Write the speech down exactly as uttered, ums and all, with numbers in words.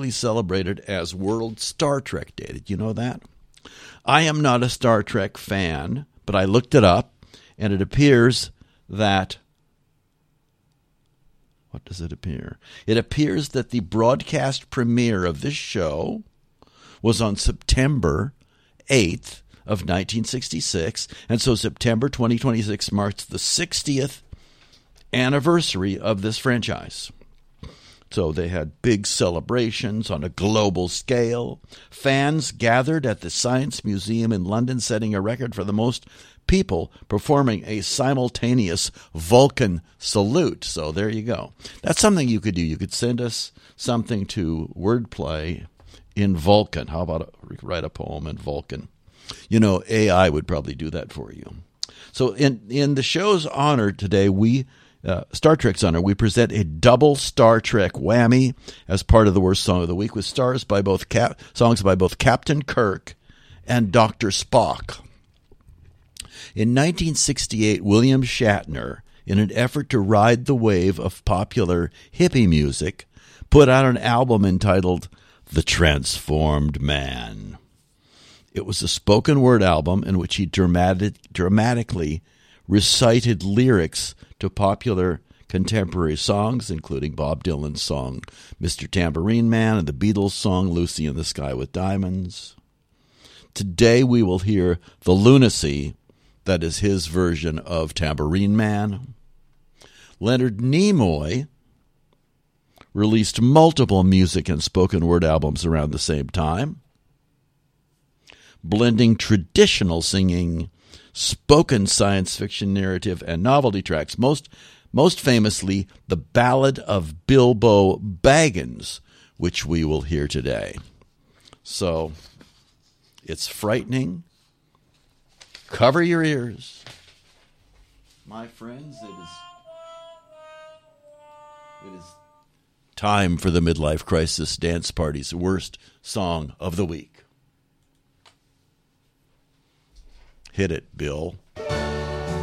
typically celebrated as World Star Trek Day. Did you know that? I am not a Star Trek fan, but I looked it up, and it appears that... What does it appear? It appears that the broadcast premiere of this show was on September eighth of nineteen sixty-six, and so September twenty twenty-six marks the sixtieth anniversary of this franchise. So they had big celebrations on a global scale. Fans gathered at the Science Museum in London, setting a record for the most people performing a simultaneous Vulcan salute. So there you go. That's something you could do. You could send us something to Wordplay in Vulcan. How about a, write a poem in Vulcan? You know, A I would probably do that for you. So in, in the show's honor today, we... Uh, Star Trek's honor, we present a double Star Trek whammy as part of the Worst Song of the Week, with stars by both Cap- songs by both Captain Kirk and Doctor Spock. In nineteen sixty-eight, William Shatner, in an effort to ride the wave of popular hippie music, put out an album entitled The Transformed Man. It was a spoken word album in which he dramatic, dramatically recited lyrics to popular contemporary songs, including Bob Dylan's song Mister Tambourine Man and the Beatles' song Lucy in the Sky with Diamonds. Today we will hear the lunacy that is his version of Tambourine Man. Leonard Nimoy released multiple music and spoken word albums around the same time, blending traditional singing, spoken science fiction narrative, and novelty tracks, most most famously the Ballad of Bilbo Baggins, which we will hear today. So it's frightening. Cover your ears. My friends, it is it is time for the Midlife Crisis Dance Party's Worst Song of the Week. Hit it, Bill.